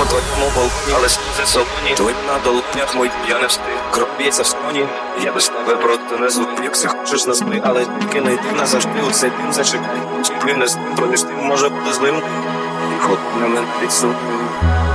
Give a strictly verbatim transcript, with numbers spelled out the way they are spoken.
твоєму балконі, але сльози солоні, твої на долонях мої, я не встиг. Кров б'ється в сконі, я без тебе просто не звик. Якщо хочеш назви, але тільки не йди назавжди у цей дим зачекай. Чи ти не з ним, проміж тим може бути злим. Ход на мене підсумує.